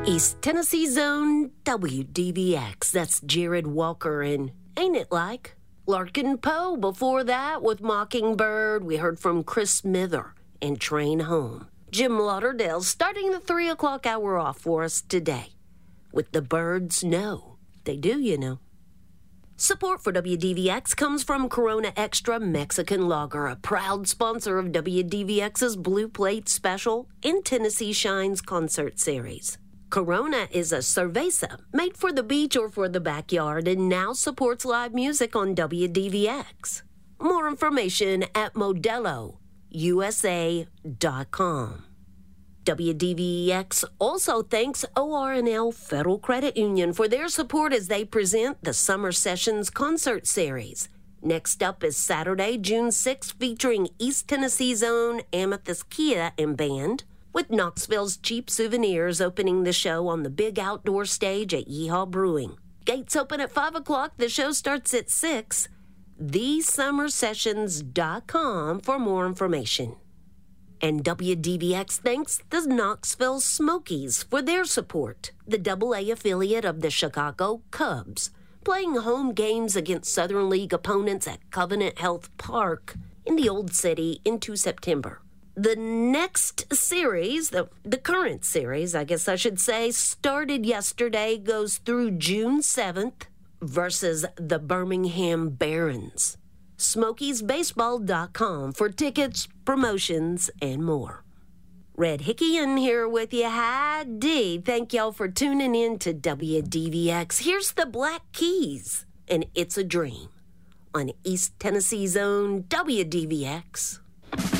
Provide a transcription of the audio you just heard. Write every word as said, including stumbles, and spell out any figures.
East Tennessee's own W D V X. That's Jared Walker and Ain't It Like? Larkin Poe before that with Mockingbird. We heard from Chris Smither and Train Home. Jim Lauderdale starting the three o'clock hour off for us today with The Birds Know. They do, you know. Support for W D V X comes from Corona Extra Mexican Lager, a proud sponsor of W D V X's Blue Plate Special and Tennessee Shines concert series. Corona is a cerveza made for the beach or for the backyard and now supports live music on W D V X. More information at modelo u s a dot com. W D V X also thanks O R N L Federal Credit Union for their support as they present the Summer Sessions concert series. Next up is Saturday, June sixth, featuring East Tennessee's own Amethyst Kia and Band, with Knoxville's Cheap Souvenirs opening the show on the big outdoor stage at Yeehaw Brewing. Gates open at five o'clock. The show starts at six. the summer sessions dot com for more information. And W D V X thanks the Knoxville Smokies for their support, the double A affiliate of the Chicago Cubs, playing home games against Southern League opponents at Covenant Health Park in the Old City into September. The next series, the, the current series, I guess I should say, started yesterday, goes through June seventh versus the Birmingham Barons. Smokies Baseball dot com for tickets, promotions, and more. Red Hickey in here with you. Hi, D. Thank y'all for tuning in to W D V X. Here's the Black Keys, and It's a Dream on East Tennessee's own W D V X.